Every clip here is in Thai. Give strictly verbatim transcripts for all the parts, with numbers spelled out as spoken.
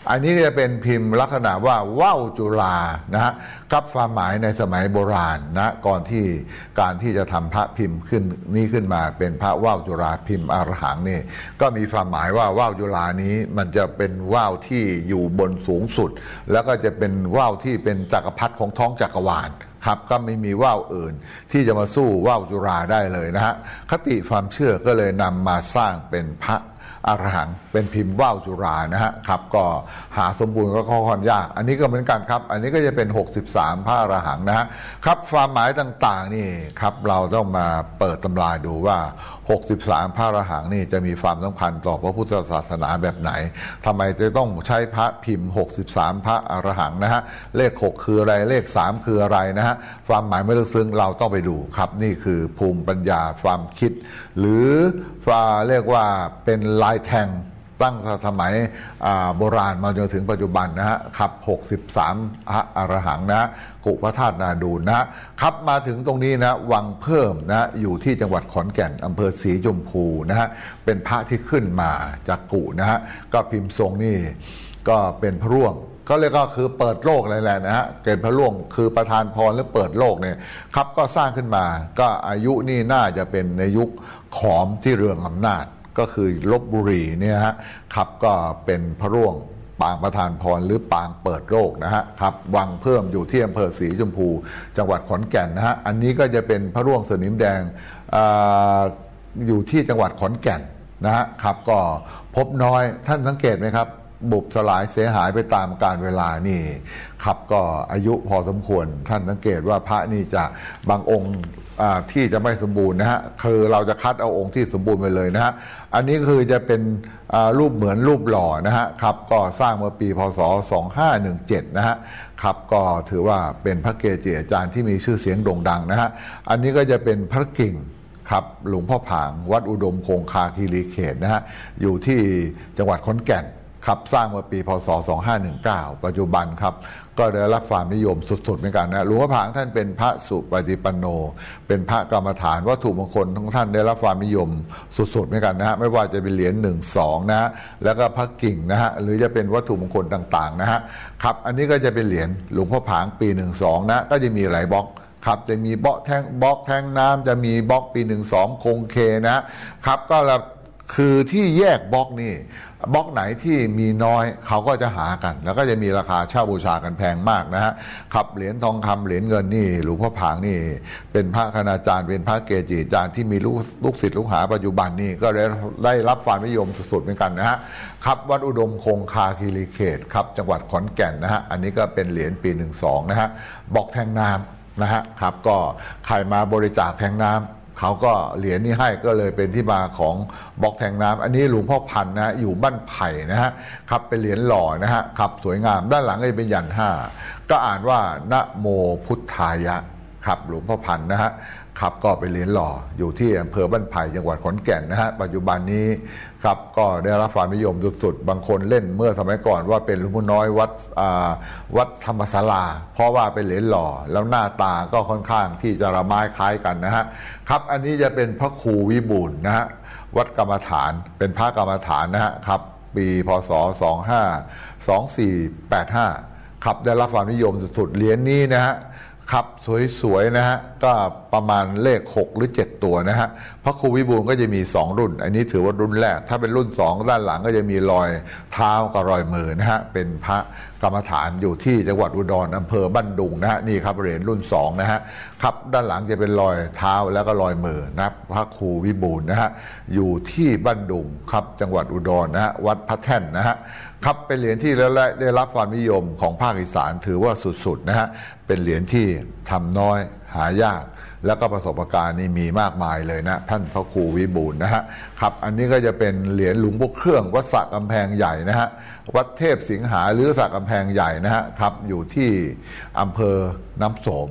อันนี้จะเป็นพิมพ์ลักษณะว่าว่าวจุฬานะฮะกับความหมายในสมัยโบราณนะก่อนที่การที่จะทำพระพิมพ์ขึ้นนี้ขึ้นมาเป็นพระว่าวจุฬาพิมพ์อรหังนี่ก็มีความหมายว่าว่าวจุฬานี้มันจะเป็นว่าวที่อยู่บนสูงสุดแล้วก็จะเป็นว่าวที่เป็นจักรพรรดิของท้องจักรวาลครับก็ไม่มีว่าวอื่นที่จะมาสู้ว่าวจุฬาได้เลยนะฮะคติความเชื่อก็เลยนำมาสร้างเป็นพระอรหังเป็นพิมพ์ว่าวจุฬานะฮะครับก็หาสมบูรณ์ก็ค่อนข้างยากอันนี้ก็เหมือนกันครับอันนี้ก็จะเป็นหกสิบสามพระอรหังนะฮะครับความหมายต่างๆนี่ครับเราต้องมาเปิดตำราดูว่าหกสิบสามพระอรหังนี่จะมีความสำคัญต่อพระพุทธศาสนาแบบไหนทำไมจะต้องใช้พระพิมพ์หกสิบสามพระอรหังนะฮะเลขหกคืออะไรเลขสามคืออะไรนะฮะความหมายไม่ลึกซึ้งเราต้องไปดูครับนี่คือภูมิปัญญาความคิดหรือว่าเรียกว่าเป็นลายแทงตั้งสมัยโบราณมาจนถึงปัจจุบันนะฮะครับหกสิบสามพระอรหังนะกุพระธาตุนาดูลนะครับมาถึงตรงนี้นะวังเพิ่มนะอยู่ที่จังหวัดขอนแก่นอำเภอศรีชมพูนะฮะเป็นพระที่ขึ้นมาจากกุนะฮะก็พิมพ์ทรงนี่ก็เป็นพระร่วงก็เรียกก็คือเปิดโลกอะไรแหละนะฮะเกณฑ์พระร่วงคือประทานพรหรือเปิดโลกเนี่ยครับก็สร้างขึ้นมาก็อายุนี่น่าจะเป็นในยุคขอมที่เรืองอำนาจก็คือลพบุรีเนี่ยฮะครับก็เป็นพระร่วงปางประทานพรหรือปางเปิดโลกนะฮะครับวังเพิ่มอยู่ที่อำเภอศรีชมพูจังหวัดขอนแก่นนะฮะอันนี้ก็จะเป็นพระร่วงสนิมแดง อ, อยู่ที่จังหวัดขอนแก่นนะฮะครับก็พบน้อยท่านสังเกตไหมครับบุบสลายเสียหายไปตามกาลเวลานี่ครับก็อายุพอสมควรท่านสังเกตว่าพระนี่จะบางองค์ที่จะไม่สมบูรณ์นะฮะคือเราจะคัดเอาองค์ที่สมบูรณ์ไปเลยนะฮะอันนี้คือจะเป็นรูปเหมือนรูปหล่อนะฮะครับก็สร้างเมื่อปีพศสองห้าหนึ่งเจ็ดนะฮะครับก็ถือว่าเป็นพระเกจิอาจารย์ที่มีชื่อเสียงโด่งดังนะฮะอันนี้ก็จะเป็นพระกิ่งครับหลวงพ่อผางวัดอุดมคงคาคีรีเขตนะฮะอยู่ที่จังหวัดขอนแก่นครับสร้างเมื่อปีพศสองห้าหนึ่งเก้าปัจจุบันครับก็ได้รับความนิยมสุดๆเหมือนกันนะหลวงพ่อผางท่านเป็นพระสุปฏิปันโนเป็นพระกรรมฐานวัตถุมงคลของท่านได้รับความนิยมสุดๆเหมือนกันนะฮะไม่ว่าจะเป็นเหรียญหนึ่งสองนะฮะแล้วก็พระกิ่งนะฮะหรือจะเป็นวัตถุมงคลต่างๆนะฮะครับอันนี้ก็จะเป็นเหรียญหลวงพ่อผางปีหนึ่งสองนะก็จะมีหลายบล็อกครับจะมีบล็อกแทงบล็อกแทงน้ำจะมีบล็อกปีหนึ่งสองคงเคนะครับก็คือที่แยกบล็อกนี่บล็อกไหนที่มีน้อยเขาก็จะหากันแล้วก็จะมีราคาเช่าบูชากันแพงมากนะฮะครับเหรียญทองคำเหรียญเงินนี่หลวงพ่อผางนี่เป็นพระคณาจารย์เป็นพระเกจิอาจารย์ที่มีลูกลูกศิษย์ลูกหาปัจจุบันนี่ก็ได้ได้รับความนิยมสุดๆเหมือนกันนะฮะครับวัดอุดมคงคาคีรีเขตครับจังหวัดขอนแก่นนะฮะอันนี้ก็เป็นเหรียญปีหนึ่งสองนะฮะบล็อกแทงน้ำนะฮะครับก็ใครมาบริจาคแทงน้ำเขาก็เหรียญนี้ให้ก็เลยเป็นที่มาของบล็อกแทงน้ำอันนี้หลวงพ่อพันธ์นะอยู่บ้านไผ่นะฮะครับเป็นเหรียญหล่อนะฮะครับสวยงามด้านหลังก็จะเป็นยันห้าก็อ่านว่านะโมพุทธายะครับหลวงพ่อพันธ์นะฮะครับก็เป็นเหรียญหล่ออยู่ที่อำเภอบ้านไผ่จังหวัดขอนแก่นนะฮะปัจจุบันนี้ครับก็ได้รับความนิยมสุดๆบางคนเล่นเมื่อสมัยก่อนว่าเป็นหลวงพ่อน้อยวัดวัดธรรมศาลาเพราะว่าเป็นเหรียญหล่อแล้วหน้าตาก็ค่อนข้างที่จะละไม้คล้ายกันนะฮะครับอันนี้จะเป็นพระครูวิบูลย์นะฮะวัดกรรมฐานเป็นพระกรรมฐานนะฮะครับปีพศสองห้าสองสี่แปดห้าครับได้รับความนิยมสุดๆเหรียญนี้นะฮะครับสวยๆนะฮะก็ประมาณเลขหกหรือเจ็ดตัวนะฮะพระครูวิบูลย์ก็จะมีสองรุ่นอันนี้ถือว่ารุ่นแรกถ้าเป็นรุ่นสองด้านหลังก็จะมีรอยเท้ากับรอยมือนะฮะเป็นพระกรรมฐานอยู่ที่จังหวัดอุดรอำเภอบ้านดุงนะฮะนี่ครับเหรียญรุ่นสองนะฮะครับด้านหลังจะเป็นรอยเท้าแล้วก็รอยมือนะพระครูวิบูลย์นะฮะอยู่ที่บ้านดุงครับจังหวัดอุดรนะฮะวัดพระแท่นนะฮะครับเป็นเหรียญที่ได้รับความนิยมของภาคอีสานถือว่าสุดๆนะฮะเป็นเหรียญที่ทำน้อยหายากแล้วก็ประสบการณ์นี่มีมากมายเลยนะท่านพระครูวิบูลย์นะฮะครับอันนี้ก็จะเป็นเหรียญหลวงพ่อเครื่องวัดสระกำแพงใหญ่นะฮะวัดเทพสิงหาหรือสระกำแพงใหญ่นะฮะครับอยู่ที่อำเภอน้ำโสม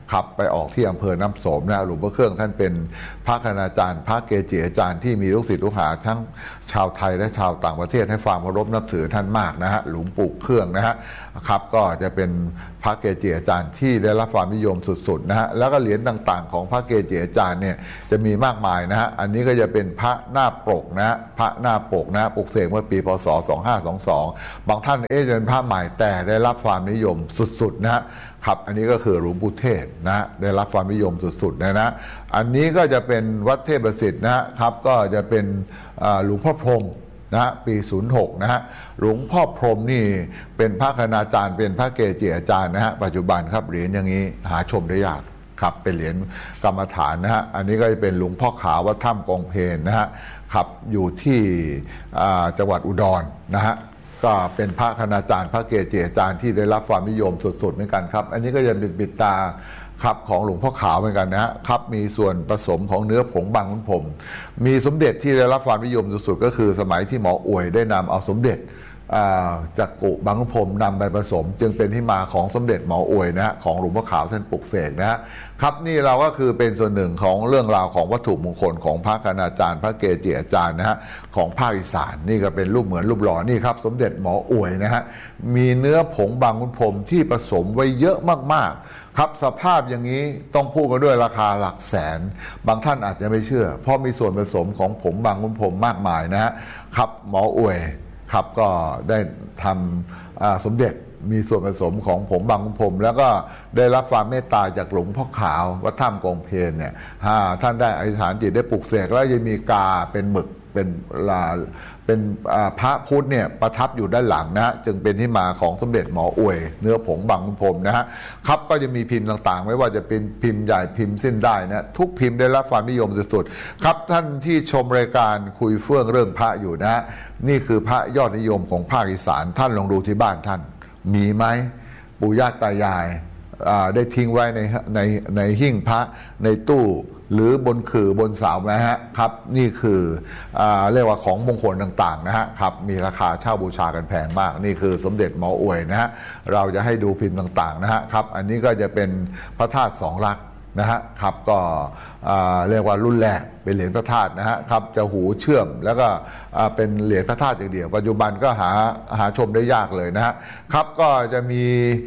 ขับไปออกที่อำเภอน้ำโสมนะหลวงพ่อเครื่องท่านเป็นพระคณาจารย์พระเกจิอาจารย์ที่มีลูกศิษย์ลูกหาทั้งชาวไทยและชาวต่างประเทศให้ความเคารพนับถือท่านมากนะฮะหลวงปู่เครื่องนะฮะครับก็จะเป็นพระเกจิอาจารย์ที่ได้รับความนิยมสุดๆนะฮะแล้วก็เหรียญต่างๆของพระเกจิอาจารย์เนี่ยจะมีมากมายนะฮะอันนี้ก็จะเป็นพระหน้าปกนะพระหน้าปกนะปลุกเสกเมื่อปีพศสองห้าสองสองบางท่านเอ๊ะเป็นพระใหม่แต่ได้รับความนิยมสุดๆนะฮะครับอันนี้ก็คือหลวงปู่เทศนะได้รับความนิยมสุดๆนะนะอันนี้ก็จะเป็นวัดเทพประสิทธิ์นะครับก็จะเป็นหลวงพ่อพรหมนะปีศูนย์หกนะฮะหลวงพ่อพรหมนี่เป็นพระคณาจารย์เป็นพระเกจิอาจารย์นะฮะปัจจุบันครับเหรียญอย่างนี้หาชมได้ยากครับเป็นเหรียญกรรมฐานนะฮะอันนี้ก็จะเป็นหลวงพ่อขาววัดถ้ำกองเพลนะฮะครับอยู่ที่จังหวัดอุดรนะฮะก็เป็นพระคณาจารย์พระเกจิอาจารย์ที่ได้รับความนิยมสุดๆเหมือนกันครับอันนี้ก็จะเป็นปิดตาครับของหลวงพ่อขาวเหมือนกันนะฮะครับมีส่วนผสมของเนื้อผงบางขุนพรหมมีสมเด็จที่ได้รับความนิยมสุดๆก็คือสมัยที่หมออวยได้นำเอาสมเด็จจากกุบางขุนพรหมนำไปผสมจึงเป็นที่มาของสมเด็จหมออวยนะฮะของหลวงพ่อขาวท่านปลุกเสกนะฮะครับนี่เราก็คือเป็นส่วนหนึ่งของเรื่องราวของวัตถุมงคลของพระคณาจารย์พระเกจิอาจารย์นะฮะของภาคอีสานนี่ก็เป็นรูปเหมือนรูปหล่อนี่ครับสมเด็จหมออวยนะฮะมีเนื้อผงบางขุนพรหมที่ผสมไว้เยอะมากๆครับสภาพอย่างนี้ต้องพูดกันด้วยราคาหลักแสนบางท่านอาจจะไม่เชื่อเพราะมีส่วนผสมของผงบางขุนพรหมมากมายนะฮะครับหมออวยครับก็ได้ทำสมเด็จมีส่วนผสมของผงบางขุนพรหมแล้วก็ได้รับความเมตตาจากหลวงพ่อขาววัดถ้ำกองเพลเนี่ยท่านได้อธิษฐานจิตได้ปลุกเสกแล้วยังมีกาเป็นหมึกเป็นลาเป็นพระพุทธเนี่ยประทับอยู่ด้านหลังนะฮะจึงเป็นที่มาของสมเด็จหมออวยเนื้อผงบางขุนพรหมนะฮะครับก็จะมีพิมพ์ต่างๆไม่ว่าจะเป็นพิมพ์ใหญ่พิมพ์สิ้นได้นะทุกพิมพ์ได้รับความนิยมสุดๆครับท่านที่ชมรายการคุยเฟื่องเรื่องพระอยู่นะฮะนี่คือพระยอดนิยมของภาคอีสานท่านลองดูที่บ้านท่านมีไหมปู่ย่าตายายได้ทิ้งไว้ในในในหิ้งพระในตู้หรือบนขื่อบนเสานะฮะครับนี่คืออเรียกว่าของมงคลต่างๆนะฮะครับมีราคาเช่าบูชากันแพงมากนี่คือสมเด็จหมออวยนะฮะเราจะให้ดูพิมพ์ต่างๆนะฮะครับอันนี้ก็จะเป็นพระธาตุสองลักษณ์นะฮะครับก็เรียกว่ารุ่นแรกเป็นเหรียญพระธาตุนะฮะครับจะหูเชื่อมแล้วก็เป็นเหรียญพระธาตุอย่างเดียวปัจจุบันก็หาหาชมได้ยากเลยนะฮะครับก็จะมี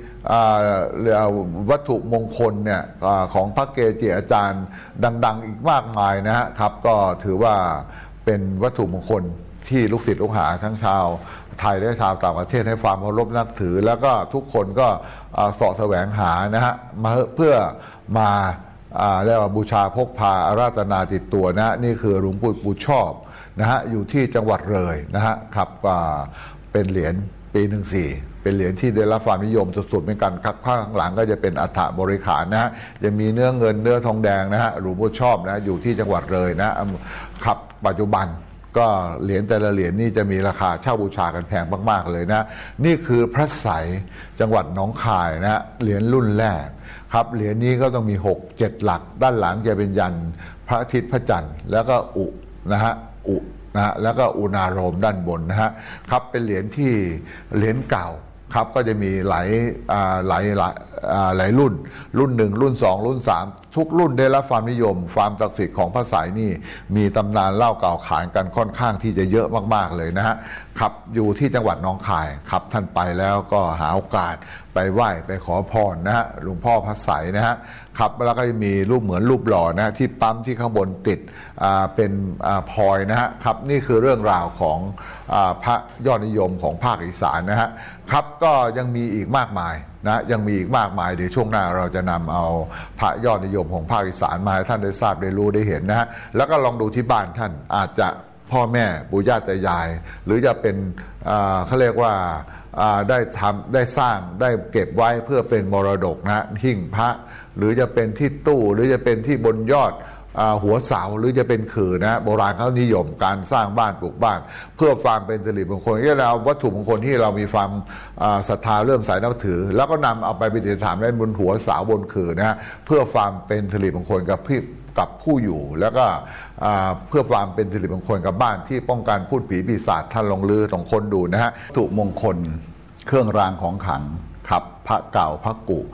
วัตถุมงคลเนี่ยของพระเกจิอาจารย์ดังๆอีกมากมายนะฮะครับก็ถือว่าเป็นวัตถุมงคลที่ลูกศิษย์ลูกหาทั้งชาวไทยและชาวต่างประเทศให้ความเคารพนับถือแล้วก็ทุกคนก็เสาะแสวงหานะฮะมาเพื่อมาเรียกว่าบูชาพกพาอาราธนาติดตัวนะนี่คือหลวงปู่ปู่ชอบนะฮะอยู่ที่จังหวัดเลยนะฮะครับเป็นเหรียญปีหนึ่งสี่เป็นเหรียญที่ได้รับความนิยมสุดๆเหมือนกันครับข้างหลังก็จะเป็นอัฐบริขารนะฮะจะมีเนื้อเงินเนื้อทองแดงนะฮะหลวงปู่ชอบนะอยู่ที่จังหวัดเลยนะครับปัจจุบันก็เหรียญแต่ละเหรียญนี่จะมีราคาเช่าบูชากันแพงมากๆเลยนะนี่คือพระไสยจังหวัดหนองคายนะเหรียญรุ่นแรกครับเหรียญนี้ก็ต้องมีหก เจ็ดหลักด้านหลังจะเป็นยันพระอาทิตย์พระจันทร์แล้วก็อุนะฮะอุนะฮะแล้วก็อุณาโรมด้านบนนะฮะครับเป็นเหรียญที่เหรียญเก่าครับก็จะมีหลายหลายหลายหลายรุ่นรุ่นหนึ่งรุ่นสองรุ่นสามทุกรุ่นได้รับความนิยมความศักดิ์สิทธิ์ของพระไสยนี่มีตำนานเล่าเก่าขานกันค่อนข้างที่จะเยอะมากๆเลยนะฮะครับอยู่ที่จังหวัดหนองคายครับท่านไปแล้วก็หาโอกาสไปไหว้ไปขอพรนะฮะหลวงพ่อพระไสยนะฮะครับแล้วก็จะมีรูปเหมือนรูปหล่อนะที่ปั๊มที่ข้างบนติดเป็นพลอยนะฮะครับนี่คือเรื่องราวของพระยอดนิยมของภาคอีสานนะฮะครับก็ยังมีอีกมากมายนะยังมีอีกมากมายเดี๋ยวช่วงหน้าเราจะนำเอาพระยอดนิยมของภาคอีสานมาให้ท่านได้ทราบได้รู้ได้เห็นนะฮะแล้วก็ลองดูที่บ้านท่านอาจจะพ่อแม่ปู่ย่าตายายหรือจะเป็นเขาเรียกว่าได้ทำได้สร้างได้เก็บไว้เพื่อเป็นมรดกนะหิ้งพระหรือจะเป็นที่ตู้หรือจะเป็นที่บนยอดหัวเสาหรือจะเป็นขื่อนะโบราณเขานิยมการสร้างบ้านปลูกบ้านเพื่อความเป็นสิริมงคลที่เราวัตถุมงคลที่เรามีความศรัทธาเริ่มใส่นับถือแล้วก็นำเอาไปประดิษฐานไว้บนหัวเสาบนขื่อนะเพื่อความเป็นสิริมงคลกับพี่กับผู้อยู่แล้วก็เพื่อความเป็นสิริมงคลกับบ้านที่ป้องกันพูดผีปีศาจท่านลองลือลองคนดูนะฮะวัตถุมงคลเครื่องรางของขลังครับพระเก่าพระกุ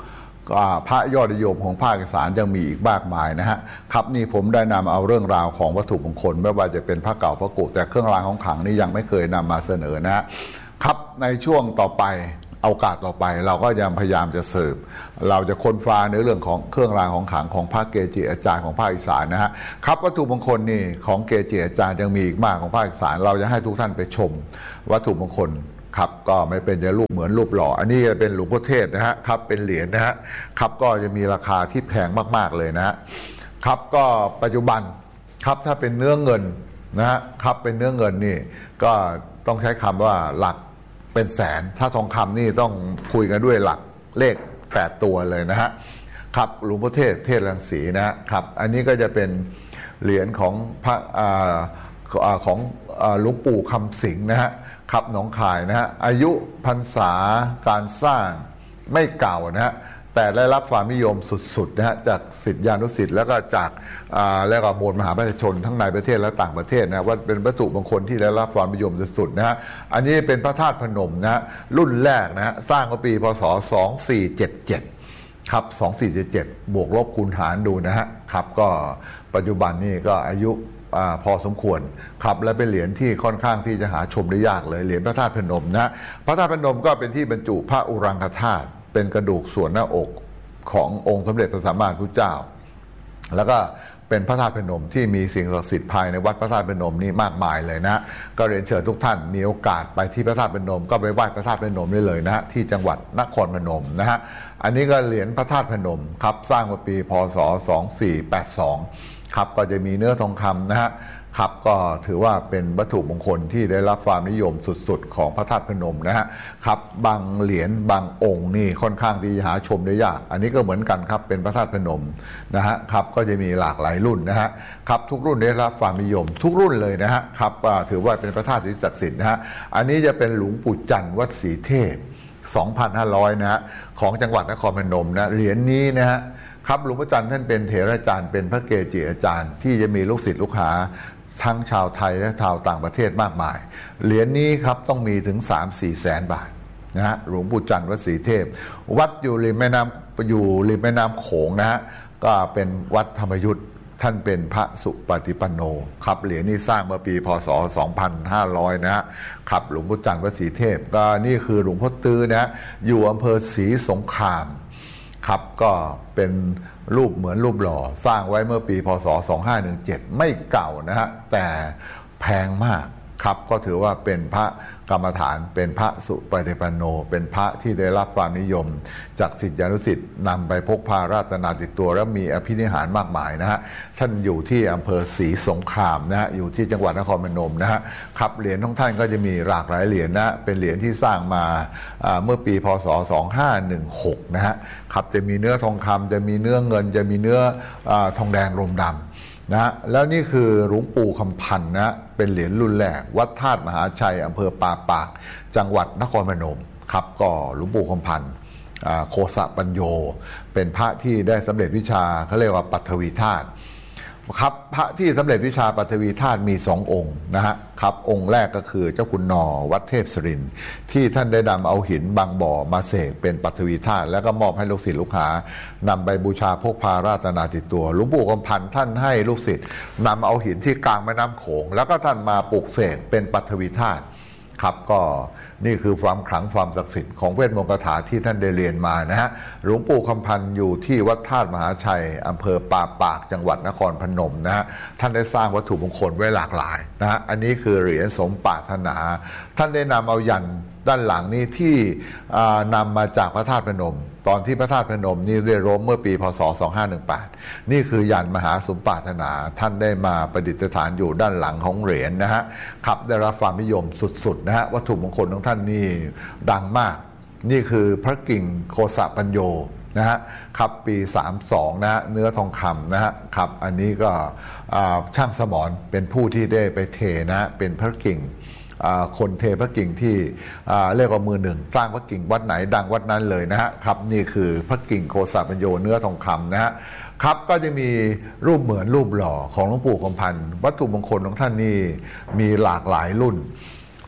พระยอดนิยมของภาคอีสานยังมีอีกมากมายนะฮะครับนี่ผมได้นำเอาเรื่องราวของวัตถุมงคลไม่ว่าจะเป็นพระเก่าพระกุแต่เครื่องรางของขลังนี่ยังไม่เคยนำมาเสนอนะฮะครับในช่วงต่อไปโอกาสต่อไปเราก็ยังพยายามจะสืบเราจะค้นฟ้าในเรื่องของเครื่องรางของขลังของพระเกจิอาจารย์ของภาคอีสานนะฮะครับวัตถุมงคลนี่ของเกจิอาจารย์ยังมีอีกมากของภาคอีสานเราจะให้ทุกท่านไปชมวัตถุมงคลครับก็ไม่เป็นจะรูปเหมือนรูปหล่ออันนี้เป็นหลวงพ่อเทศนะฮะครับเป็นเหรียญนะฮะครับก็จะมีราคาที่แพงมากๆเลยนะฮะครับก็ปัจจุบันครับถ้าเป็นเนื้อเงินนะฮะครับเป็นเนื้อเงินนี่ก็ต้องใช้คำว่าหลักเป็นแสนถ้าทองคำนี่ต้องคุยกันด้วยหลักเลขแปดตัวเลยนะฮะครับหลวงพ่อเทศเทศรังสีนะฮะครับอันนี้ก็จะเป็นเหรียญของพระของหลวงปู่คำสิงห์นะฮะครับหนองคายนะฮะอายุพรรษาการสร้างไม่เก่านะฮะแต่ได้รับความนิยมสุดๆนะฮะจากศิษยานุศิษย์แล้วก็จากแล้วก็มวลมหาประชาชนทั้งในประเทศและต่างประเทศนะว่าเป็นวัตถุมงคลที่ได้รับความนิยมสุดๆนะฮะอันนี้เป็นพระธาตุพนมนะฮะรุ่นแรกนะฮะสร้างเมื่อปีพศสองพันสี่ร้อยเจ็ดสิบเจ็ดครับสองพันสี่ร้อยเจ็ดสิบเจ็ดบวกลบคูณหารดูนะฮะครับก็ปัจจุบันนี่ก็อายุอพอสมควรครับและเป็นเหรียญที่ค่อนข้างที่จะหาชมได้ยากเลยเหรียญพระธาตุพนมนะพระธาตุพนมก็เป็นที่บรรจุพระอุรังคธาตุเป็นกระดูกส่วนหน้าอกขององค์สมเด็จพระสัมมาสัมพุทธเจ้าแล้วก็เป็นพระธาตุพนมที่มีสิ่งศักดิ์สิทธิ์ภายในวัดพระธาตุพนมนี่มากมายเลยนะก็เรียนเชิญทุกท่านมีโอกาสไปที่พระธาตุพนมก็ไปไหว้พระธาตุพนมได้เลยนะฮะที่จังหวัดนครพนมนะฮะอันนี้ก็เหรียญพระธาตุพนมครับสร้างเมื่อปีพศสองพันสี่ร้อยแปดสิบสองครับก็จะมีเนื้อทองคำนะฮะครับก็ถือว่าเป็นวัตถุมงคลที่ได้รับความนิยมสุดๆของพระธาตุพนมนะฮะครับบางเหรียญบางองค์นี่ค่อนข้างที่จะหาชมได้ยากอันนี้ก็เหมือนกันครับเป็นพระธาตุพนมนะฮะครับก็จะมีหลากหลายรุ่นนะฮะครับทุกรุ่นได้รับความนิยมทุกรุ่นเลยนะฮะครับถือว่าเป็นพระธาตุที่ศักดิ์สิทธิ์นะฮะอันนี้จะเป็นหลวงปู่จันทร์วัดศรีเทพ สองพันห้าร้อย นะฮะของจังหวัดนครพนมนะเหรียญนี้นะฮะครับหลวงพ่อจันทร์ท่านเป็นเถราจารย์เป็นพระเกจิอาจารย์ที่จะมีลูกศิษย์ลูกหาทั้งชาวไทยและชาวต่างประเทศมากมายเหรียญนี้ครับต้องมีถึง สามถึงสี่ แสนบาทนะฮะหลวงปู่จันทร์วัดศรีเทพวัดอยู่ริมแม่น้ำอยู่ริมแม่น้ำโขงนะฮะก็เป็นวัดธรรมยุทธ์ท่านเป็นพระสุปฏิปันโนครับเหรียญนี้สร้างเมื่อปีพศสองพันห้าร้อยนะฮะครับหลวงปู่จันทร์วัดศรีเทพก็นี่คือหลวงพ่อตื้อนะฮะอยู่อำเภอศรีสงครามครับก็เป็นรูปเหมือนรูปหล่อสร้างไว้เมื่อปีพศสองพันห้าร้อยสิบเจ็ดไม่เก่านะฮะแต่แพงมากครับก็ถือว่าเป็นพระกรรมฐานเป็นพระสุปฏิปันโนเป็นพระที่ได้รับความนิยมจากศิษยานุศิษย์นำไปพกพาราตนาติดตัวและมีอภินิหารมากมายนะฮะท่านอยู่ที่อำเภอศรีสงครามนะฮะอยู่ที่จังหวัดนครพนมนะฮะครับเหรียญของท่านก็จะมีหลากหลายเหรียญนะเป็นเหรียญที่สร้างมาเมื่อปีพศสองพันห้าร้อยสิบหกนะฮะครับจะมีเนื้อทองคำจะมีเนื้อเงินจะมีเนื้อทองแดงรมดำนะแล้วนี่คือหลวงปู่คำพันธ์นะเป็นเหรียญรุ่นแรกวัดธาตุมหาชัยอำเภอปาปากจังหวัดนครพนมครับก็หลวงปู่คำพันธ์โคสะปัญโยเป็นพระที่ได้สำเร็จวิชาเขาเรียกว่าปัทวีธาตุครับพระที่สำเร็จวิชาปัทวีธาตุมีสององค์นะฮะครับองค์แรกก็คือเจ้าคุณนอวัดเทพศรินทร์ที่ท่านได้นำเอาหินบางบ่อมาเสกเป็นปัทวีธาตุแล้วก็มอบให้ลูกศิษย์ลูกหานำไปบูชาพกพาราตนาติดตัวหลวงปู่คำพันธ์ท่านให้ลูกศิษย์นำเอาหินที่กลางแม่น้ำโขงแล้วก็ท่านมาปลูกเสกเป็นปัทวีธาตุครับก็นี่คือความขลังความศักดิ์สิทธิ์ของเวทมนต์คาถาที่ท่านได้เรียนมานะฮะหลวงปู่คำพันธ์อยู่ที่วัดธาตุมหาชัยอำเภอปาปากจังหวัดนครพนมนะฮะท่านได้สร้างวัตถุมงคลไว้หลากหลายนะฮะอันนี้คือเหรียญสมปรารถนาท่านได้นำเอายันด้านหลังนี้ที่นำมาจากพระธาตุพนมตอนที่พระธาตุพนมนี่ได้ล้มเมื่อปีพศสองพันห้าร้อยสิบแปดนี่คือยันมหาสมปรารถนาท่านได้มาประดิษฐานอยู่ด้านหลังของเหรียญนะฮะครับได้รับความนิยมสุดๆนะฮะวัตถุมงคลของท่านนี่ดังมากนี่คือพระกิ่งโคสะปัญโยนะฮะครับปีสามสิบสองนะฮะเนื้อทองคำนะฮะครับอันนี้ก็ช่างสมรเป็นผู้ที่ได้ไปเทนะเป็นพระกิ่งคนเทพระกิ่งที่เรียกว่ามือหนึ่งสร้างพระกิ่งวัดไหนดังวัดนั้นเลยนะฮะครับนี่คือพระกิ่งโคสะปัญโยเนื้อทองคำนะฮะครับก็จะมีรูปเหมือนรูปหล่อของหลวงปู่คำพันธ์วัตถุมงคลของท่านนี่มีหลากหลายรุ่น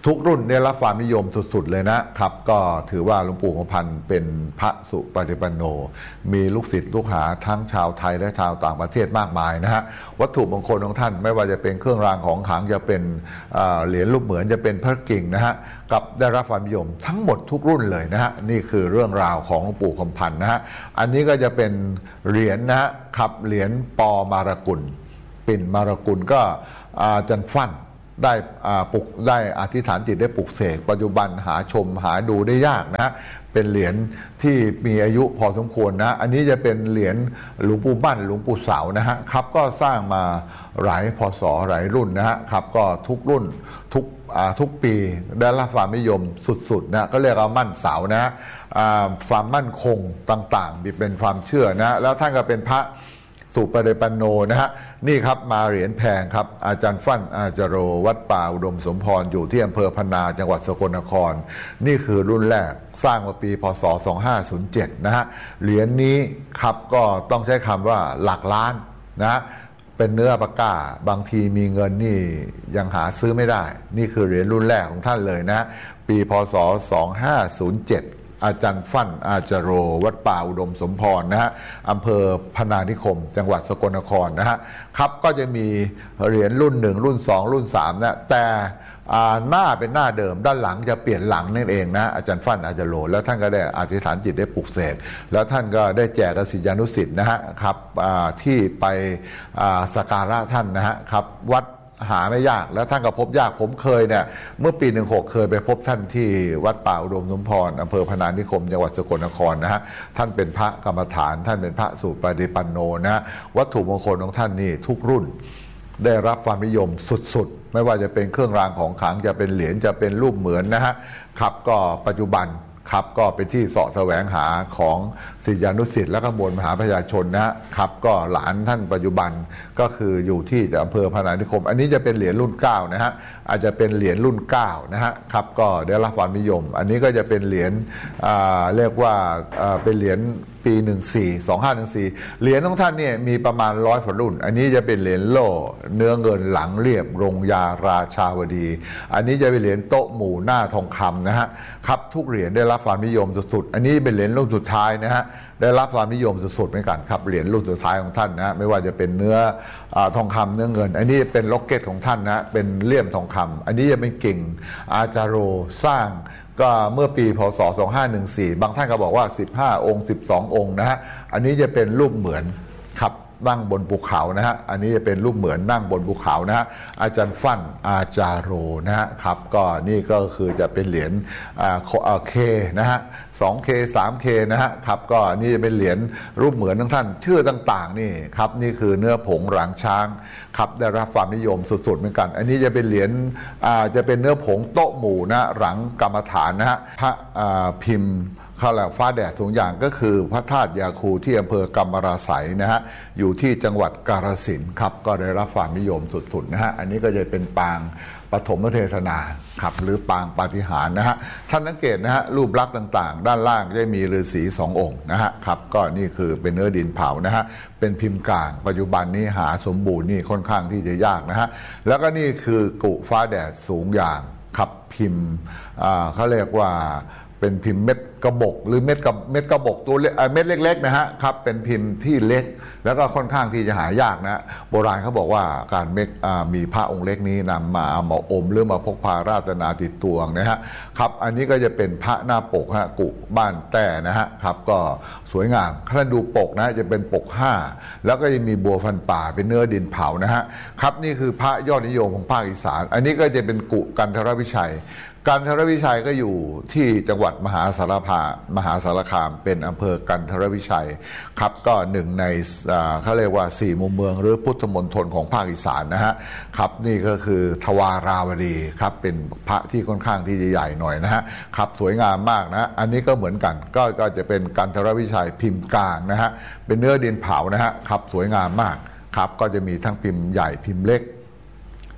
ทุกรุ่นได้รับความนิยมสุดๆเลยนะครับก็ถือว่าหลวงปู่คงพันธ์เป็นพระสุปฏิปันโนมีลูกศิษย์ลูกหาทั้งชาวไทยและชาวต่างประเทศมากมายนะฮะวัตถุมงคลของท่านไม่ว่าจะเป็นเครื่องรางของขลังจะเป็นเหรียญรูปเหมือนจะเป็นพระกิ่งนะฮะกับได้รับความนิยมทั้งหมดทุกรุ่นเลยนะฮะนี่คือเรื่องราวของหลวงปู่คงพันธ์นะฮะอันนี้ก็จะเป็นเหรียญนะฮะครับเหรียญปอมารกุลปิ่นมารกุลก็อาจารย์ฟั่นได้ปลุกได้อธิษฐานจิตได้ปลุกเสกปัจจุบันหาชมหาดูได้ยากนะฮะเป็นเหรียญที่มีอายุพอสมควรนะอันนี้จะเป็นเหรียญหลวงปู่มั่นหลวงปู่เสานะฮะครับก็สร้างมาหลายพศหลายรุ่นนะฮะครับก็ทุกรุ่นทุกทุกปีได้รับความนิยมสุดๆนะก็เรียกว่ามั่นเสานะความมั่นคงต่างๆเป็นความเชื่อนะแล้วท่านก็เป็นพระสุปฏิปันโนนะฮะนี่ครับมาเหรียญแพงครับอาจารย์ฟั่นอาจารโรวัดป่าอุดมสมพรอยู่ที่อำเภอพนาจังหวัดสกลนครนี่คือรุ่นแรกสร้างมาปีพศสองพันห้าร้อยเจ็ดนะฮะเหรียญนี้ครับก็ต้องใช้คำว่าหลักล้านนะเป็นเนื้อปากกาบางทีมีเงินนี่ยังหาซื้อไม่ได้นี่คือเหรียญรุ่นแรกของท่านเลยนะปีพศสองพันห้าร้อยเจ็ดอาจารย์ฟั่นอาจารโรวัดป่าอุดมสมพรนะฮะอำเภอพนานิคมจังหวัดสกลนครนะฮะครับก็จะมีเหรียญรุ่นหนึ่งรุ่นสองรุ่นสามนะแต่หน้าเป็นหน้าเดิมด้านหลังจะเปลี่ยนหลังนั่นเองนะอาจารย์ฟั่นอาจารโรแล้วท่านก็ได้อธิษฐานจิตได้ปลุกเสกแล้วท่านก็ได้แจกศิษยานุศิษย์นะฮะครับที่ไปสักการะท่านนะฮะครับวัดหาไม่ยากแล้วท่านก็พบยากผมเคยเนี่ยเมื่อปีหนึ่งหกเคยไปพบท่านที่วัดป่าอุดมสมพรอำเภอพนานิคมจังหวัดสกลนครนะฮะท่านเป็นพระกรรมฐานท่านเป็นพระสุปฏิปันโนนะฮะวัตถุมงคลของท่านนี่ทุกรุ่นได้รับความนิยมสุดๆไม่ว่าจะเป็นเครื่องรางของขลังจะเป็นเหรียญจะเป็นรูปเหมือนนะฮะครับก็ปัจจุบันครับก็เป็นที่เสาะแสวงหาของศิษยานุศิษย์และก็มวลมหาประชาชนนะครับก็หลานท่านปัจจุบันก็คืออยู่ที่อำเภอพนานิคมอันนี้จะเป็นเหรียญรุ่นเก้านะฮะอาจจะเป็นเหรียญรุ่นเก้านะฮะครับก็ได้รับความนิยมอันนี้ก็จะเป็นเหรียญเรียกว่าเป็นเหรียญปีหนึ่งสี่ สองพันห้าร้อยสิบสี่เหรียญของท่านเนี่ยมีประมาณร้อยกว่ารุ่นอันนี้จะเป็นเหรียญโล่เนื้อเงินหลังเรียบรงยาราชาวดีอันนี้จะเป็นเหรียญโต๊ะหมู่หน้าทองคำนะฮะครับทุกเหรียญได้รับความนิยมสุดๆอันนี้เป็นเหรียญรุ่นสุดท้ายนะฮะได้รับความนิยมสุดๆเหมือนกันครับเหรียญรุ่นสุดท้ายของท่านนะไม่ว่าจะเป็นเนื้อทองคำเนื้อเงินอันนี้เป็นล็อกเก็ตของท่านนะเป็นเลี่ยมทองคำอันนี้จะเป็นกิ่งอาจารโรสร้างก็เมื่อปีพศสองพันห้าร้อยสิบสี่บางท่านก็บอกว่าสิบห้าองค์สิบสององค์นะฮะอันนี้จะเป็นรูปเหมือนครับนั่งบนภูเขานะฮะอันนี้จะเป็นรูปเหมือนนั่งบนภูเขานะฮะอาจารย์ฟั่นอาจารโรนะฮะครับก็นี่ก็คือจะเป็นเหรียญเคนะฮะสองเค สามเคนะฮะครับก็นี่จะเป็นเหรียญรูปเหมือนทั้งท่านชื่อต่างๆนี่ครับนี่คือเนื้อผงหลังช้างครับได้รับความนิยมสุดๆเหมือนกันอันนี้จะเป็นเหรียญจะเป็นเนื้อผงโต๊ะหมู่นะหลังกรรมฐานนะฮะพระพิมพ์ข้าวแหลฟ้าแดดสูงอย่างก็คือพระธาตุยาคูที่อำเภอกำมราไสยนะฮะอยู่ที่จังหวัดกาฬสินธุ์ครับก็ได้รับความนิยมสุดๆนะฮะอันนี้ก็จะเป็นปางปฐมเทศนาครับหรือปางปาฏิหาริย์นะฮะท่านสังเกตนะฮะรูปลักษณ์ต่างๆด้านล่างจะมีฤาษีสององค์นะฮะครับก็นี่คือเป็นเนื้อดินเผานะฮะเป็นพิมพ์กลางปัจจุบันนี้หาสมบูรณ์นี่ค่อนข้างที่จะยากนะฮะแล้วก็นี่คือกุฟ้าแดดสูงอย่างครับพิมพ์เขาเรียกว่าเป็นพิมพ์เม็ดกระบอกหรือเม็ดกับเม็ดกระบอกตัวเล็กเม็ดเล็กๆนะฮะครับเป็นพิมพ์ที่เล็กแล้วก็ค่อนข้างที่จะหายากนะโบราณเขาบอกว่าการเม็ดมีพระองค์เล็กนี้นำมาเอามาอมหรือมาพกพาราชนาติดตัวนะฮะครับอันนี้ก็จะเป็นพระหน้าปกฮะกุบ้านแต่นะฮะครับก็สวยงามถ้าดูปกนะจะเป็นปกห้าแล้วก็ยังมีบัวฟันป่าเป็นเนื้อดินเผานะฮะครับนี่คือพระยอดนิยมของภาคอีสานอันนี้ก็จะเป็นกุกันทรวิชัยกันทรวิชัยก็อยู่ที่จังหวัดมหาสารคามมหาสารคามเป็นอำเภอกันทรวิชัยครับก็หนึ่งในเขาเรียกว่าสี่มุมเมืองหรือพุทธมณฑลของภาคอีสานนะฮะครับนี่ก็คือทวาราวดีครับเป็นพระที่ค่อนข้างที่จะใหญ่หน่อยนะฮะครับสวยงามมากนะอันนี้ก็เหมือนกันก็ก็จะเป็นกันทรวิชัยพิมพ์กลางนะฮะเป็นเนื้อดินเผานะฮะครับสวยงามมากครับก็จะมีทั้งพิมพ์ใหญ่พิมพ์เล็ก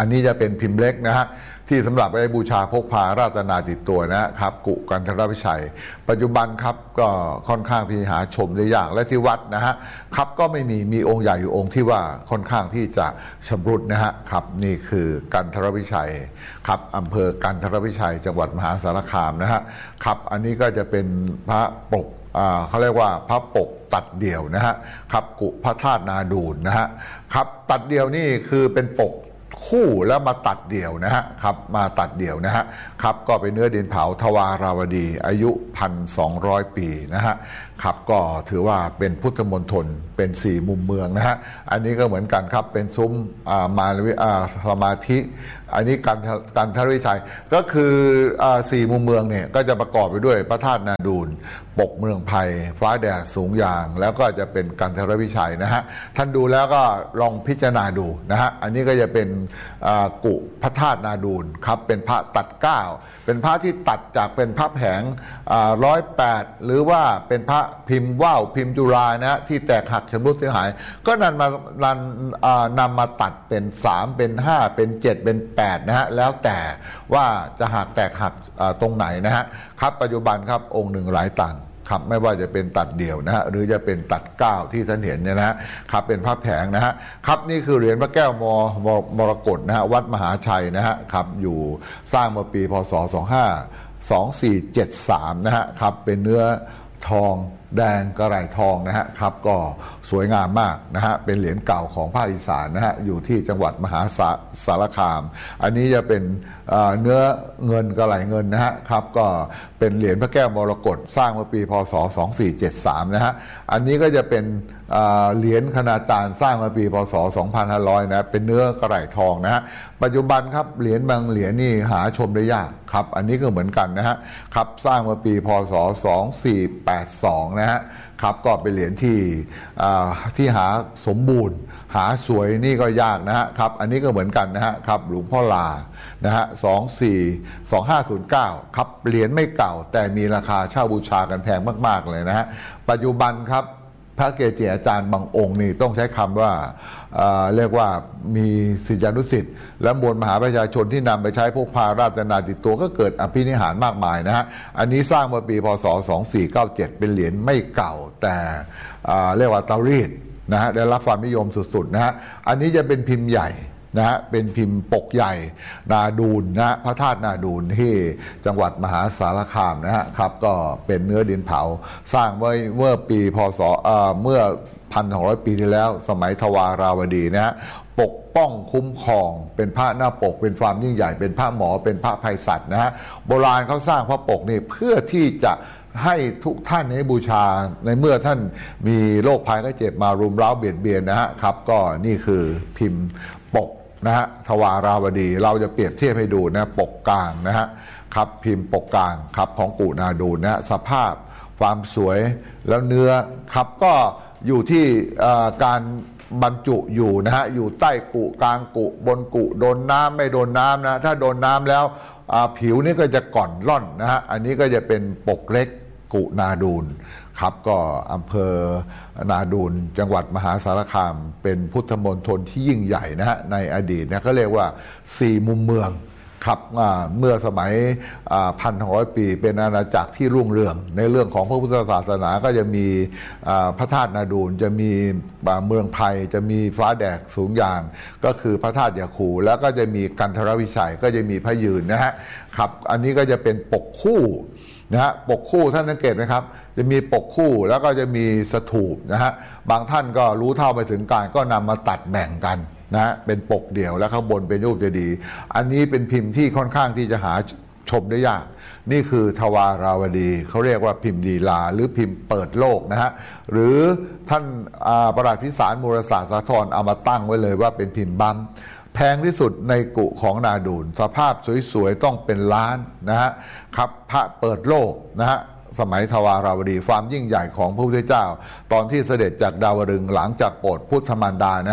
อันนี้จะเป็นพิมพ์เล็กนะฮะที่สำหรับไว้บูชาพกพาราตนาติดตัวนะครับกุกันธรวิชัยปัจจุบันครับก็ค่อนข้างที่หาชมได้ยากและที่วัดนะฮะครับก็ไม่มีมีองค์ใหญ่อยู่องค์ที่ว่าค่อนข้างที่จะชำรุดนะฮะครับนี่คือกันธรวิชัยครับอำเภอกันธรวิชัยจังหวัดมหาสารคามนะฮะครับอันนี้ก็จะเป็นพระปกเขาเรียกว่าพระปกตัดเดี่ยวนะฮะครับกุพระธาตุนาดูลนะฮะครับตัดเดี่ยวนี่คือเป็นปกคู่แล้วมาตัดเดี่ยวนะฮะครับมาตัดเดี่ยวนะฮะครับก็เป็นเนื้อดินเผาทวาราวดีอายุพันสองร้อยปีนะฮะครับก็ถือว่าเป็นพุทธมณฑลเป็นสี่มุมเมืองนะฮะอันนี้ก็เหมือนกันครับเป็นซุ้มมาสมาธิอันนี้กันกันทรวิชัยก็คือสี่มุมเมืองเนี่ยก็จะประกอบไปด้วยพระธาตุนาดูลปกเมืองไผ่ฟ้าแดดสูงยางแล้วก็จะเป็นกันทรวิชัยนะฮะท่านดูแล้วก็ลองพิจารณาดูนะฮะอันนี้ก็จะเป็นกุพระธาตุนาดูลครับเป็นพระตัดเก้าเป็นพระที่ตัดจากเป็นพระแผงร้อยแปดหรือว่าเป็นพระพิมพ์ว่าวพิมพ์จุฬานะฮะที่แตกหักชำรุดเสียหายก็นำมานำนำมาตัดเป็นสามเป็นห้าเป็นเจ็ดเป็นแปดนะฮะแล้วแต่ว่าจะหักแตกหักตรงไหนนะฮะครับปัจจุบันครับองค์หนึ่งหลายตังค์ครับไม่ว่าจะเป็นตัดเดี่ยวนะฮะหรือจะเป็นตัดเก้าที่ท่านเห็นเนี่ยนะฮะครับเป็นพระแผงนะฮะครับนี่คือเหรียญพระแก้วมมมรกตนะฮะวัดมหาชัยนะฮะครับอยู่สร้างเมื่อปีพศสองห้าสองสี่เจ็ดสามนะฮะครับเป็นเนื้อทองแดงกระไรทองนะฮะครับก็สวยงามมากนะฮะเป็นเหรียญเก่าของภาคอีสานนะฮะอยู่ที่จังหวัดมหาสารคามอันนี้จะเป็นเนื้อเงินกระไรเงินนะฮะครับก็เป็นเหรียญพระแก้วมรกตสร้างเมื่อปีพศสองสี่เจ็ดสามนะฮะอันนี้ก็จะเป็นเหรียญคณาจารย์สร้างเมื่อปีพศสองพันห้าร้อยนะเป็นเนื้อกระไรทองนะฮะปัจจุบันครับเหรียญบางเหรียญนี่หาชมได้ยากครับอันนี้ก็เหมือนกันนะฮะครับสร้างเมื่อปีพศสองสี่แปดสองนะฮะครับก็เป็นเหรียญที่ที่หาสมบูรณ์หาสวยนี่ก็ยากนะฮะครับอันนี้ก็เหมือนกันนะฮะครับหลวงพ่อลานะฮะสองสี่สองห้าศูนย์เก้าครับเหรียญไม่เก่าแต่มีราคาเช่าบูชากันแพงมากๆเลยนะฮะปัจจุบันครับพระเกจิอาจารย์บางองค์นี่ต้องใช้คำว่าเอ่อเรียกว่ามีศิษยานุศิษย์และมวลมหาประชาชนที่นำไปใช้พกพาราตนาติดตัวก็เกิดอภินิหารมากมายนะฮะอันนี้สร้างเมื่อปีพศสองสี่เก้าเจ็ดเป็นเหรียญไม่เก่าแต่เรียกว่าเตารีดนะฮะได้รับความนิยมสุดๆนะฮะอันนี้จะเป็นพิมพ์ใหญ่นะฮะเป็นพิมพ์ปกใหญ่นาดูลนะพระธาตุนาดูลที่จังหวัดมหาสารคามนะฮะครับก็เป็นเนื้อดินเผาสร้างไว้เมื่อปีพศเอ่อเมื่อพันหกร้อยปีที่แล้วสมัยทวาราวดีนะฮะปกป้องคุ้มครองเป็นพระหน้าปกเป็นความยิ่งใหญ่เป็นพระหมอเป็นพระไพศาลนะฮะโบราณเขาสร้างพระปกนี่เพื่อที่จะให้ทุกท่านให้บูชาในเมื่อท่านมีโรคภัยไข้เจ็บมารุมเร้าเบียดเบียนนะฮะครับก็นี่คือพิมพ์ปกนะฮะทวาราวดีเราจะเปรียบเทียบให้ดูนะปกกลางนะฮะครับพิมพ์ปกกลางครับของกุนาดูลนะสภาพความสวยแล้วเนื้อครับก็อยู่ที่การบรรจุอยู่นะฮะอยู่ใต้กุกลางกุบนกุโดนน้ำไม่โดนน้ำนะถ้าโดนน้ำแล้วผิวนี่ก็จะก่อนร่อนนะฮะอันนี้ก็จะเป็นปกเล็กกุนาดูลครับก็อำเภอนาดูลจังหวัดมหาสารคามเป็นพุทธมณฑลที่ยิ่งใหญ่นะฮะในอดีตนะก็เรียกว่าสี่มุมเมืองครับเมื่อสมัยพันหกร้อยปีเป็นอาณาจักรที่รุ่งเรืองในเรื่องของพระพุทธศาสนาก็จะมีพระธาตุนาดูลจะมีเมืองไผ่จะมีฟ้าแดดสูงยางก็คือพระธาตุยาคูแล้วก็จะมีกันทรวิชัยก็จะมีพระยืนนะฮะครับอันนี้ก็จะเป็นปกคู่นะฮะปกคู่ท่านสังเกตไหมครับจะมีปกคู่แล้วก็จะมีสถูปนะฮะบางท่านก็รู้เท่าไปถึงการก็นำมาตัดแบ่งกันนะเป็นปกเดี่ยวแล้วข้างบนเป็นรูปเจดีย์อันนี้เป็นพิมพ์ที่ค่อนข้างที่จะหาชมได้ยากนี่คือทวาราวดีเขาเรียกว่าพิมพ์ลีลาหรือพิมพ์เปิดโลกนะฮะหรือท่านประหลัดพิสารมูลศาสตร์สาธรเอามาตั้งไว้เลยว่าเป็นพิมพ์บัมแพงที่สุดในกุของนาดูลสภาพสวยๆต้องเป็นล้านนะฮะครับพระเปิดโลกนะฮะสมัยทวาราวดีความยิ่งใหญ่ของพระพุทธเจ้าตอนที่เสด็จจากดาวดึงส์หลังจากโปรดพุทธมารดานะฮะ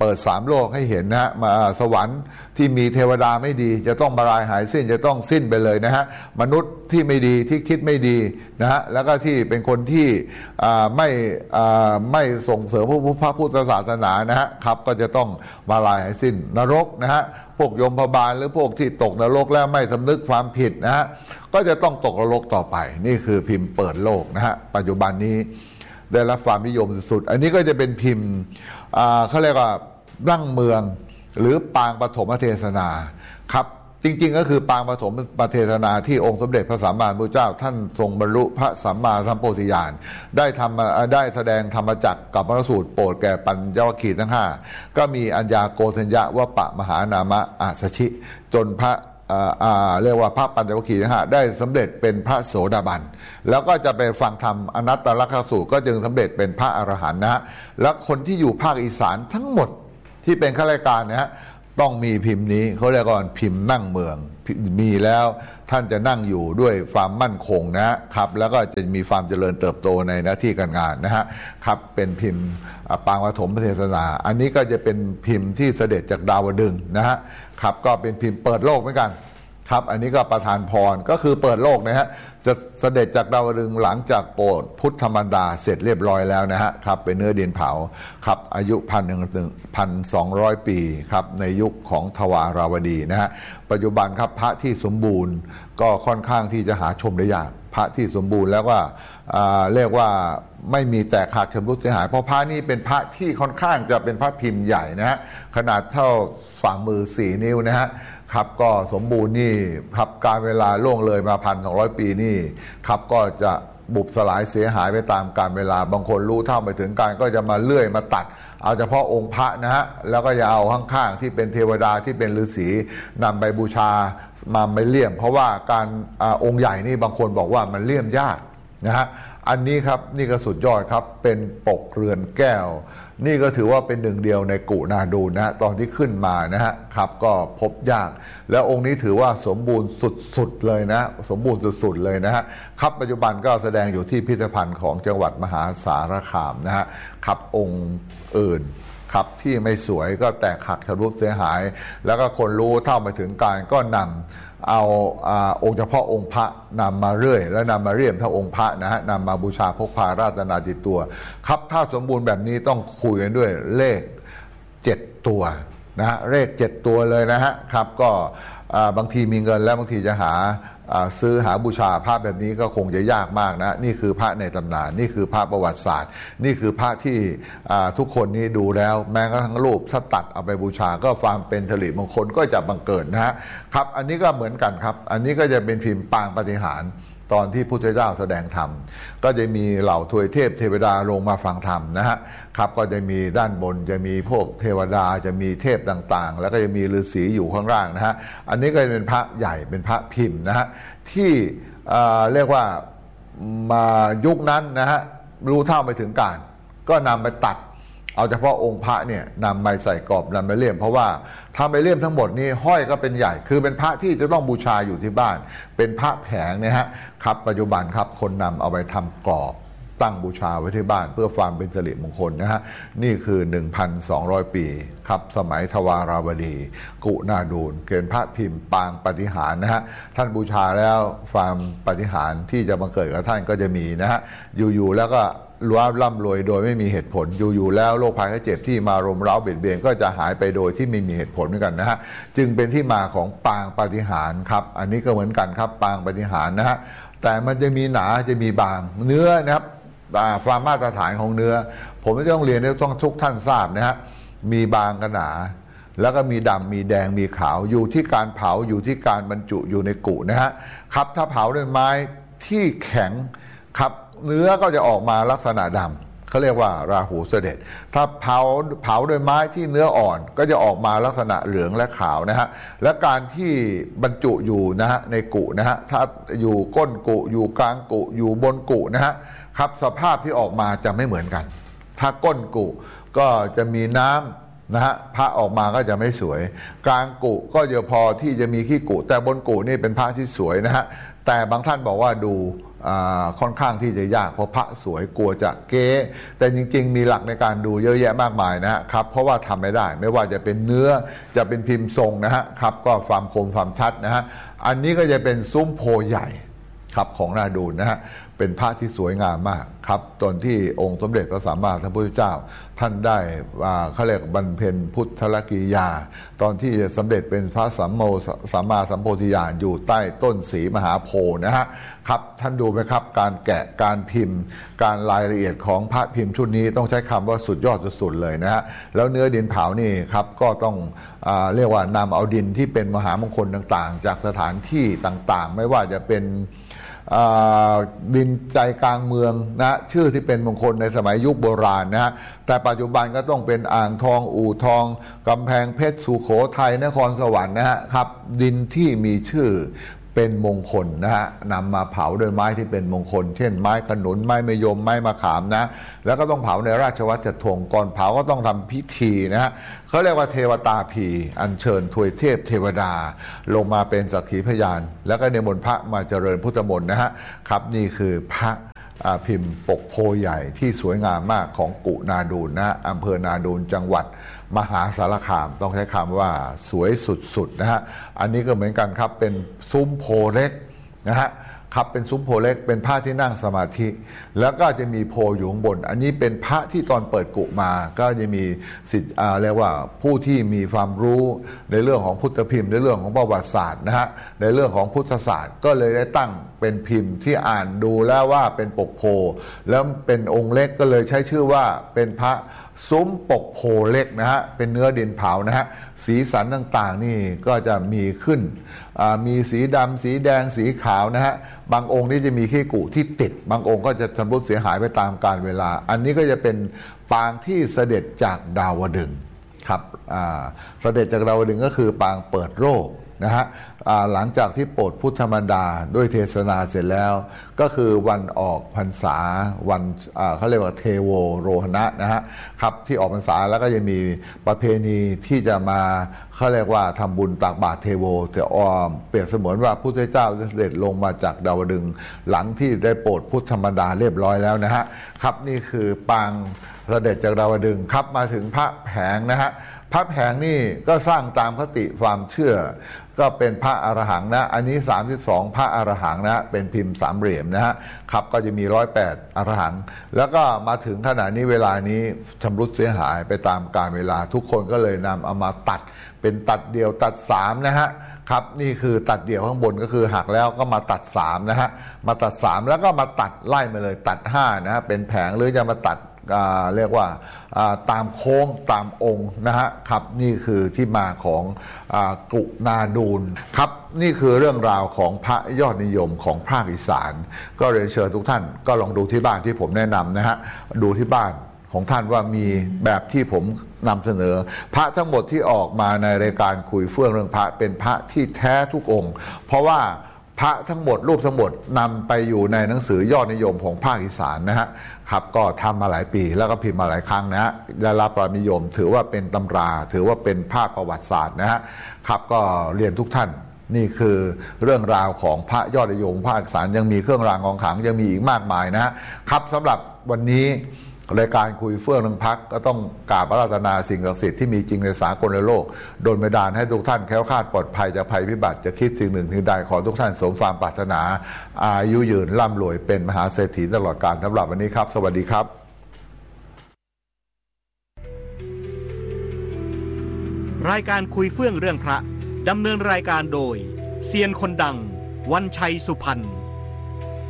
เปิดสามโลกให้เห็นนะฮะมาสวรรค์ที่มีเทวดาไม่ดีจะต้องบรายหายสิ้นจะต้องสิ้นไปเลยนะฮะมนุษย์ที่ไม่ดีที่คิดไม่ดีนะฮะแล้วก็ที่เป็นคนที่ไม่ไม่ส่งเสริมพระพุทธศาสนานะฮะครับก็จะต้องบรายหายสิ้นนรกนะฮะพวกยมพบาลหรือพวกที่ตกนรกแล้วไม่สำนึกความผิดนะฮะก็จะต้องตกนรกต่อไปนี่คือพิมพ์เปิดโลกนะฮะปัจจุบันนี้ได้รับความนิยมสุดๆอันนี้ก็จะเป็นพิมพ์เขาเรียกว่าดั้งเมืองหรือปางปฐมเทศนาครับจริงๆก็คือปางปฐมเทศนาที่องค์สมเด็จพระสัมมาสัมพุทธเจ้าท่านทรงบรรลุพระสัมมาสัมโพธิญาณได้ทำได้แสดงธรรมจักรกับพระสูตรโปรดแก่ปัญญวัคคีย์ทั้งห้าก็มีอัญญาโกฏัญญะวปะมหานามะอาสชิจนพระเรียกว่าพระปัญจวัคคีย์ทั้งห้าได้สำเร็จเป็นพระโสดาบันแล้วก็จะไปฟังธรรมอนัตตลักษณสูตรก็จึงสำเร็จเป็นพระอรหันต์นะและคนที่อยู่ภาคอีสานทั้งหมดที่เป็นข้าราชการนะฮะต้องมีพิมพ์นี้เขาเรียกว่าพิมพ์นั่งเมืองมีแล้วท่านจะนั่งอยู่ด้วยความมั่นคงนะครับแล้วก็จะมีความเจริญเติบโตในหน้าที่การงานนะฮะครับเป็นพิมพ์ปางปฐมเทศนาอันนี้ก็จะเป็นพิมพ์ที่เสด็จจากดาวดึงส์นะฮะครับก็เป็นพิมพ์เปิดโลกเหมือนกันครับอันนี้ก็ประทานพรก็คือเปิดโลกนะฮะจะเสด็จจากดาวดึงส์หลังจากโปรดพุทธมารดาเสร็จเรียบร้อยแล้วนะฮะครับเป็นเนื้อดินเผาครับอายุพันหนึ่งพันสองร้อยปีครับในยุคของทวาราวดีนะฮะปัจจุบันครับพระที่สมบูรณ์ก็ค่อนข้างที่จะหาชมได้ยากพระที่สมบูรณ์แล้วว่าเรียกว่าไม่มีแตกหักชำรุดเสียหายเพราะพระนี้เป็นพระที่ค่อนข้างจะเป็นพระพิมพ์ใหญ่นะฮะขนาดเท่าฝ่ามือสี่นิ้วนะฮะครับก็สมบูรณ์นี่ครับการเวลาล่วงเลยมาพันสองร้อยปีนี่ครับก็จะบุบสลายเสียหายไปตามกาลเวลาบางคนรู้เท่าไปถึงการก็จะมาเลื่อยมาตัดเอาเฉพาะองค์พระนะฮะแล้วก็จะเอาข้างๆที่เป็นเทวดาที่เป็นฤาษีนำไปบูชามาไม่เลี่ยมเพราะว่าการอองค์ใหญ่นี่บางคนบอกว่ามันเลี่ยมยากนะฮะอันนี้ครับนี่ก็สุดยอดครับเป็นปกเรือนแก้วนี่ก็ถือว่าเป็นหนึ่งเดียวในกุนาดูนะฮะตอนที่ขึ้นมานะฮะครับก็พบยากแล้วองค์นี้ถือว่าสมบูรณ์สุดๆเลยนะสมบูรณ์สุดๆเลยนะฮะครับปัจจุบันก็แสดงอยู่ที่พิพิธภัณฑ์ของจังหวัดมหาสารคามนะฮะครับองค์อื่นครับที่ไม่สวยก็แตกหักทะลุเสียหายแล้วก็คนรู้เท่าไปถึงการก็นำเอาอาองค์เฉพาะองค์พระนำมาเรื่อยแล้วนำมาเรียมเท่าองค์พระนะฮะนำมาบูชาพกพาราตนาติดตัวครับถ้าสมบูรณ์แบบนี้ต้องคุยกันด้วยเลขเจ็ดตัวนะฮะเลขเจ็ดตัวเลยนะฮะครับก็บางทีมีเงินแล้วบางทีจะหาซื้อหาบูชาพระแบบนี้ก็คงจะยากมากนะนี่คือพระในตำนานนี่คือพระประวัติศาสตร์นี่คือพระที่ทุกคนนี้ดูแล้วแม้กระทั่งรูปถ้าตัดเอาไปบูชาก็ความเป็นสิริมงคลก็จะบังเกิดนะฮะครับอันนี้ก็เหมือนกันครับอันนี้ก็จะเป็นพิมพ์ปางปาฏิหาริย์ตอนที่พุทธเจ้าแสดงธรรมก็จะมีเหล่าทวยเทพเทวดาลงมาฟังธรรมนะฮะครับก็จะมีด้านบนจะมีพวกเทวดาจะมีเทพต่างๆแล้วก็จะมีฤาษีอยู่ข้างล่างนะฮะอันนี้ก็จะเป็นพระใหญ่เป็นพระพิมพ์นะฮะที่เรียกว่ามายุคนั้นนะฮะรู้เท่าไปถึงการก็นำไปตัดเอาเฉพาะองค์พระเนี่ยนำไปใส่กรอบนำไปเลี่ยมเพราะว่าทำไปเลี่ยมทั้งหมดนี้ห้อยก็เป็นใหญ่คือเป็นพระที่จะต้องบูชาอยู่ที่บ้านเป็นพระแผงเนี่ยฮะครับปัจจุบันครับคนนำเอาไปทำกรอบตั้งบูชาไว้ที่บ้านเพื่อความเป็นสิริมงคลนะฮะนี่คือ หนึ่งพันสองร้อย ปีครับสมัยทวาราวดีกุนาดูลเกณฑ์พระพิมพ์ปางปาฏิหาริย์นะฮะท่านบูชาแล้วความปาฏิหาริย์ที่จะบังเกิดกับท่านก็จะมีนะฮะอยู่ๆแล้วก็รวยร่ำรวยโดยไม่มีเหตุผลอยู่ๆแล้วโรคภัยไข้เจ็บที่มารุมเร้าเบียดเบียนก็จะหายไปโดยที่ไม่มีเหตุผลเหมือนกันนะฮะจึงเป็นที่มาของปางปาฏิหาริย์ครับอันนี้ก็เหมือนกันครับปางปาฏิหาริย์นะฮะแต่มันจะมีหนาจะมีบางเนื้อนะครับความมาตรฐานของเนื้อผมไม่ต้องเรียนให้ต้องทุกท่านทราบนะฮะมีบางกับหนาแล้วก็มีดำมีแดงมีขาวอยู่ที่การเผาอยู่ที่การบรรจุอยู่ในกุนะฮะครับถ้าเผาด้วยไม้ที่แข็งครับเนื้อก็จะออกมาลักษณะดำเขาเรียกว่าราหูเสด็จถ้าเผาเผาด้วยไม้ที่เนื้ออ่อนก็จะออกมาลักษณะเหลืองและขาวนะฮะและการที่บรรจุอยู่นะฮะในกุนะฮะถ้าอยู่ก้นกุอยู่กลางกุอยู่บนกุนะฮะครับสภาพที่ออกมาจะไม่เหมือนกันถ้าก้นกุก็จะมีน้ำนะฮะพระออกมาก็จะไม่สวยกลางกุก็จะพอที่จะมีขี้กุแต่บนกุนี่เป็นพระที่สวยนะฮะแต่บางท่านบอกว่าดูค่อนข้างที่จะยากเพราะพระสวยกลัวจะเก๊แต่จริงๆมีหลักในการดูเยอะแยะมากมายนะครับเพราะว่าทำไม่ได้ไม่ว่าจะเป็นเนื้อจะเป็นพิมพ์ทรงนะฮะครับก็ความคมความชัดนะฮะอันนี้ก็จะเป็นซุ้มโพใหญ่ครับของนาดูลนะฮะเป็นพระที่สวยงามมากครับตอนที่องค์สมเด็จพระสัมมาสัมพุทธเจ้าท่านได้เขาเรียกบรรเพ็ญพุทธลกิริยาตอนที่สำเร็จเป็นพระสัมโมสัมมาสัมโพธิญาณอยู่ใต้ต้นศรีมหาโพธิ์นะฮะครับท่านดูไหมครับการแกะการพิมพ์การรายละเอียดของพระพิมพ์ชุดนี้ต้องใช้คำว่าสุดยอดสุดๆเลยนะฮะแล้วเนื้อดินเผานี่ครับก็ต้องอ่าเรียกว่านำเอาดินที่เป็นมหามงคลต่างๆจากสถานที่ต่างๆไม่ว่าจะเป็นดินใจกลางเมืองนะชื่อที่เป็นมงคลในสมัยยุคโบราณนะฮะแต่ปัจจุบันก็ต้องเป็นอ่างทองอู่ทองกำแพงเพชรสุโขทัยนครสวรรค์นะฮะครับดินที่มีชื่อเป็นมงคลนะฮะนำมาเผาโดยไม้ที่เป็นมงคลเช่นไม้ขนุนไม้มะยมไม้มะขามนะแล้วก็ต้องเผาในราชวัตรจัตุวงศ์ก่อนเผาก็ต้องทำพิธีนะฮะเขาเรียกว่าเทวตาพีอัญเชิญทวยเทพเทวดาลงมาเป็นสักขีพยานแล้วก็นิมนต์พระมาเจริญพุทธมนต์นะฮะครับนี่คือพระพิมพ์ปกโพใหญ่ที่สวยงามมากของกุนาดูลนะอำเภอนาดูลจังหวัดมหาสารคามต้องใช้คำว่าสวยสุดๆนะฮะอันนี้ก็เหมือนกันครับเป็นซุ้มโพเล็กนะฮะครับเป็นซุ้มโพเล็กเป็นพระที่นั่งสมาธิแล้วก็จะมีโพอยู่ข้างบนอันนี้เป็นพระที่ตอนเปิดกุมาก็จะมีสิทธิ์อ่าเรียกว่าผู้ที่มีความรู้ในเรื่องของพุทธพิมพ์ในเรื่องของประวัติศาสตร์นะฮะในเรื่องของพุทธศาสตร์ก็เลยได้ตั้งเป็นพิมพ์ที่อ่านดูแล้วว่าเป็นปกโพแล้วเป็นองค์เล็กก็เลยใช้ชื่อว่าเป็นพระซุ้มปกโพเล็กนะฮะเป็นเนื้อดินเผานะฮะสีสันต่างๆนี่ก็จะมีขึ้นมีสีดำสีแดงสีขาวนะฮะบางองค์นี่จะมีขี้กุที่ติดบางองค์ก็จะชำรุดเสียหายไปตามกาลเวลาอันนี้ก็จะเป็นปางที่เสด็จจากดาวดึงส์ครับเสด็จจากดาวดึงส์ก็คือปางเปิดโลกนะฮะหลังจากที่โปรดพุทธมารดาด้วยเทศนาเสร็จแล้วก็คือวันออกพรรษาวันเขาเรียกว่าเทโวโรหณะนะฮะครับที่ออกพรรษาแล้วก็จะมีประเพณีที่จะมาเขาเรียกว่าทำบุญตักบาตรเทโวแต่ออมเปรียบเสมือนว่าพุทธเจ้าเสด็จลงมาจากดาวดึงส์หลังที่ได้โปรดพุทธมารดาเรียบร้อยแล้วนะฮะครับนี่คือปางเสด็จจากดาวดึงส์ครับมาถึงพระแผงนะฮะพระแผงนี่ก็สร้างตามคติความเชื่อก็เป็นพระอรหังนะอันนี้สามสิบสองพระอรหังนะเป็นพิมพ์สามเหลี่ยมนะฮะครับก็จะมีหนึ่งร้อยแปดอรหังแล้วก็มาถึงขณะนี้เวลานี้ชำรุดเสียหายไปตามกาลเวลาทุกคนก็เลยนำเอามาตัดเป็นตัดเดี่ยวตัดสามนะฮะครับนี่คือตัดเดี่ยวข้างบนก็คือหักแล้วก็มาตัดสามนะฮะมาตัดสามแล้วก็มาตัดไล่มาเลยตัดห้านะฮะเป็นแผงหรือจะมาตัดเรียกว่าตามโค้งตามองค์นะฮะครับนี่คือที่มาของกุนาดูลครับนี่คือเรื่องราวของพระยอดนิยมของภาคอีสานก็เรียนเชิญทุกท่านก็ลองดูที่บ้านที่ผมแนะนำนะฮะดูที่บ้านของท่านว่ามีแบบที่ผมนำเสนอพระทั้งหมดที่ออกมาในรายการคุยเฟื่องเรื่องพระเป็นพระที่แท้ทุกองค์เพราะว่าพระทั้งหมดรูปทั้งหมดนำไปอยู่ในหนังสือยอดนิยมของภาคอีสานนะฮะครับก็ทำมาหลายปีแล้วก็พิมพ์มาหลายครั้งนะฮะได้รับความนิยมถือว่าเป็นตำราถือว่าเป็นภาคประวัติศาสตร์นะฮะครับก็เรียนทุกท่านนี่คือเรื่องราวของพระยอดนิยมภาคอีสานยังมีเครื่องรางของขลังยังมีอีกมากมายนะฮะครับสำหรับวันนี้รายการคุยเฟื่องเรื่องพักก็ต้องกราบอาราธนาสิ่งศักดิ์สิทธิ์ที่มีจริงในสากลโลกโดนบันดาลให้ทุกท่านแคล้วคลาดปลอดภัยจากภัยพิบัติจะคิดสิ่งหนึ่งสิ่งใดขอทุกท่านสมความปรารถนาอายุยืนร่ำรวยเป็นมหาเศรษฐีตลอดกาลสำหรับวันนี้ครับสวัสดีครับรายการคุยเฟื่องเรื่องพระดำเนินรายการโดยเซียนคนดังวันชัยสุพรรณ